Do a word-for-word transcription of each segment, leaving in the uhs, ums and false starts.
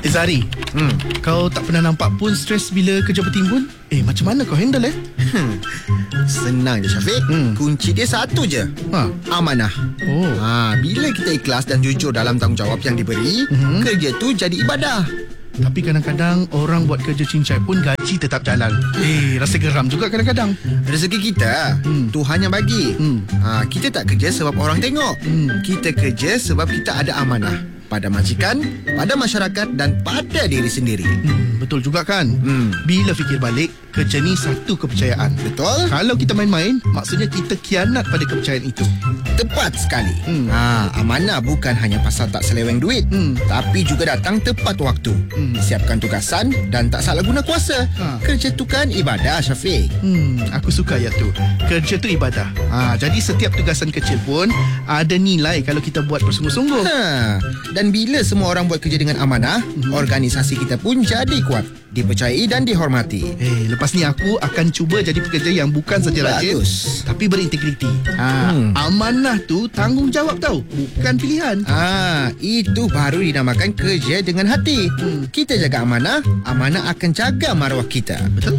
Eh Zari, hmm. kau tak pernah nampak pun stres bila kerja bertimbun? Eh, macam mana kau handle eh? Hmm. Senang je Syafiq. hmm. Kunci dia satu je. Ha. Amanah. Oh. ha, Bila kita ikhlas dan jujur dalam tanggungjawab yang diberi, hmm. kerja tu jadi ibadah. Tapi kadang-kadang orang buat kerja cincai pun gaji tetap jalan. Eh, rasa geram juga kadang-kadang. Rezeki kita hmm. Tuhan yang bagi. hmm. ha, Kita tak kerja sebab orang tengok. hmm. Kita kerja sebab kita ada amanah pada majikan, pada masyarakat dan pada diri sendiri. hmm, Betul juga kan? hmm. Bila fikir balik, kerja ni satu kepercayaan. Betul. Kalau kita main-main, maksudnya kita khianat pada kepercayaan itu. Tepat sekali. hmm. ha, Amanah bukan hanya pasal tak seleweng duit, hmm. tapi juga datang tepat waktu, hmm. siapkan tugasan dan tak salah guna kuasa. ha. Kerja tu kan ibadah, Syafiq. Hmm, aku suka ya tu. Kerja tu ibadah. Ha, jadi setiap tugasan kecil pun ada nilai kalau kita buat bersungguh-sungguh. ha. Dan bila semua orang buat kerja dengan amanah, hmm. organisasi kita pun jadi kuat, dipercayai dan dihormati. Eh, lepas ni aku akan cuba jadi pekerja yang bukan saja rajin, Bagus. tapi berintegriti. Ha, Hmm. amanah tu tanggungjawab tau, bukan pilihan. Ah, itu baru dinamakan kerja dengan hati. Hmm. Kita jaga amanah, amanah akan jaga maruah kita. Betul?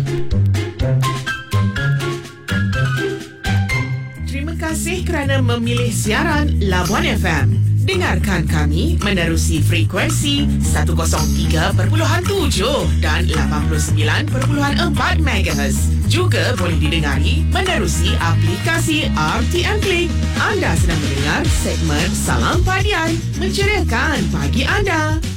Terima kasih kerana memilih siaran Labuan F M. Dengarkan kami menerusi frekuensi seratus tiga perpuluhan tujuh dan lapan puluh sembilan perpuluhan empat megahertz. Juga boleh didengari menerusi aplikasi R T M Click. Anda sedang mendengar segmen Salam Padian, menceriakan pagi anda.